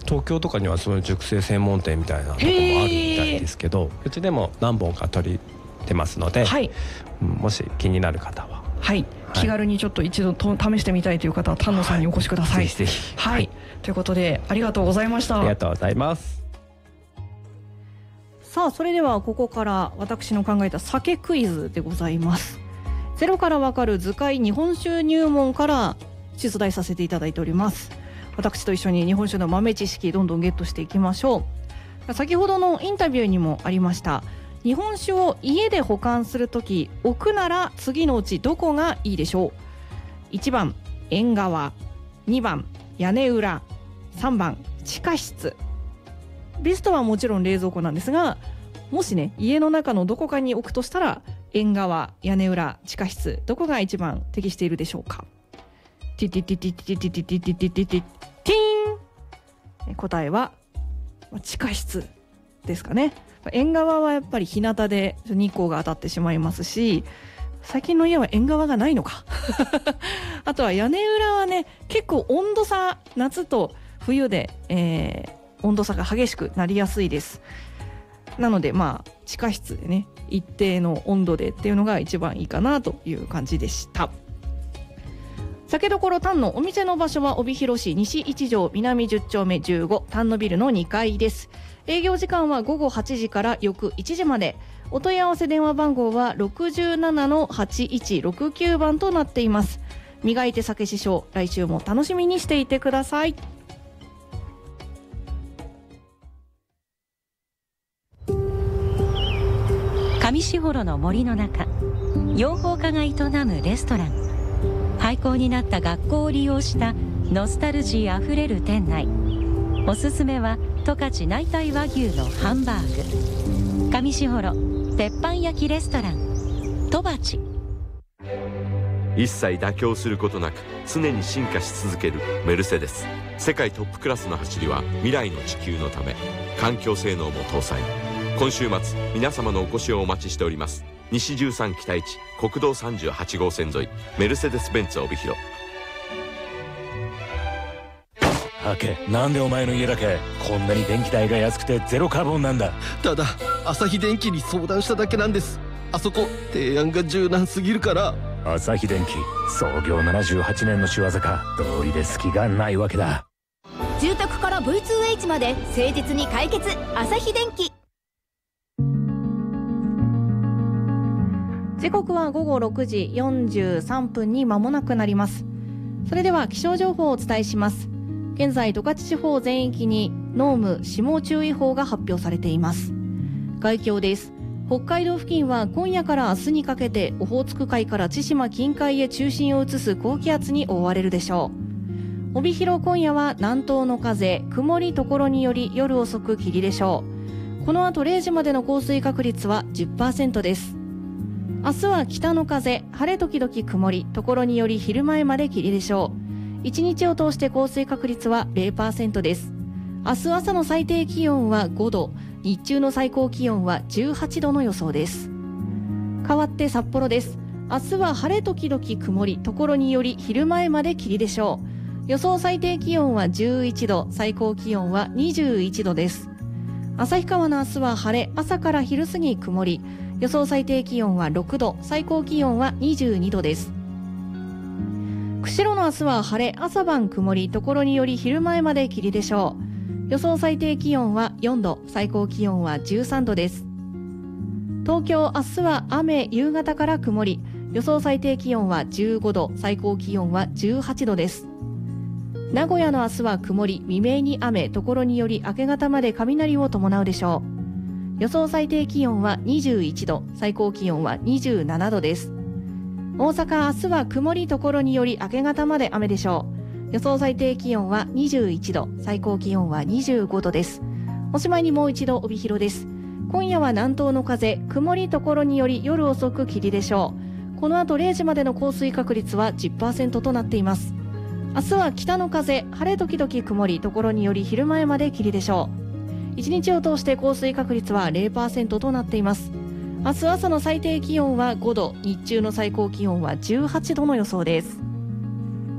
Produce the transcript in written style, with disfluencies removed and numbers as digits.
東京とかにはその熟成専門店みたいなとこもあるみたいですけど、うちでも何本か取りてますので、 はい、 もし気になる方は、 はい、気軽にちょっと一度試してみたいという方は丹野さんにお越しください。 ぜひぜひ。 はい、ということでありがとうございました。 ありがとうございます。 さあ、それではここから私の考えた酒クイズでございます。ゼロからわかる図解日本酒入門から出題させていただいております。私と一緒に日本酒の豆知識どんどんゲットしていきましょう。先ほどのインタビューにもありました、日本酒を家で保管するとき置くなら次のうちどこがいいでしょう。1番縁側、2番屋根裏、3番地下室。ベストはもちろん冷蔵庫なんですが、もしね家の中のどこかに置くとしたら縁側、屋根裏、地下室、どこが一番適しているでしょうか。ティティティティティティティティティティティティティーン。答えは地下室ですかね。縁側はやっぱり日向で日光が当たってしまいますし、最近の家は縁側がないのかあとは屋根裏はね結構温度差、夏と冬で、温度差が激しくなりやすいです。なので地下室でね一定の温度でっていうのが一番いいかなという感じでした。酒どころ丹のお店の場所は帯広市西一条南10丁目15丹野ビルの2階です。営業時間は午後8時から翌1時まで。お問い合わせ電話番号は 67-8169 番となっています。磨いて酒師匠、来週も楽しみにしていてください。 上士幌の森の中、養蜂家が営むレストラン。廃校になった学校を利用したノスタルジーあふれる店内。おすすめは十勝内帯和牛のハンバーグ。上士幌鉄板焼きレストランとばち。 一切妥協することなく常に進化し続けるメルセデス。世界トップクラスの走りは未来の地球のため。環境性能も搭載。今週末皆様のお越しをお待ちしております。西13北一国道38号線沿いメルセデスベンツ帯広。 はけ、なんでお前の家だけこんなに電気代が安くてゼロカーボンなんだ。 ただ朝日電気に相談しただけなんです。あそこ提案が柔軟すぎるから。 朝日電気創業78年の仕業か。道理で隙がないわけだ。 住宅から V2H まで誠実に解決。朝日電気。 時刻は午後6時43分に間もなくなります。それでは気象情報をお伝えします。現在十勝地方全域に濃霧霜注意報が発表されています。概況です。北海道付近は今夜から明日にかけてオホーツク海から千島近海へ中心を移す高気圧に覆われるでしょう。帯広今夜は南東の風、曇りところにより夜遅く霧でしょう。この後0時までの降水確率は 10% です。明日は北の風、晴れ時々曇り、ところにより昼前まで霧でしょう。1日を通して降水確率は 0% です。明日朝の最低気温は5度、日中の最高気温は18度の予想です。変わって札幌です。明日は晴れ時々曇り、ところにより昼前まで霧でしょう。予想最低気温は11度、最高気温は21度です。旭川の明日は晴れ、朝から昼過ぎ曇り、予想最低気温は6度、最高気温は22度です。釧路の明日は晴れ、朝晩曇り、ところにより昼前まで霧でしょう。予想最低気温は4度、最高気温は13度です。東京、明日は雨、夕方から曇り、予想最低気温は15度、最高気温は18度です。名古屋の明日は曇り、未明に雨、ところにより明け方まで雷を伴うでしょう。予想最低気温は21度、最高気温は27度です。大阪、明日は曇りところにより明け方まで雨でしょう。予想最低気温は21度、最高気温は25度です。おしまいにもう一度帯広です。今夜は南東の風、曇りところにより夜遅く霧でしょう。この後0時までの降水確率は 10% となっています。明日は北の風、晴れ時々曇り、ところにより昼前まで霧でしょう。1日を通して降水確率は 0% となっています。明日朝の最低気温は5度、日中の最高気温は18度の予想です。